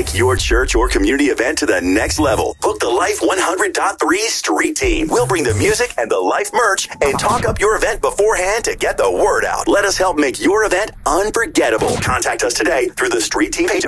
Take your church or community event to the next level. Book the Life 100.3 Street Team. We'll bring the music and the Life merch and talk up your event beforehand to get the word out. Let us help make your event unforgettable. Contact us today through the Street Team page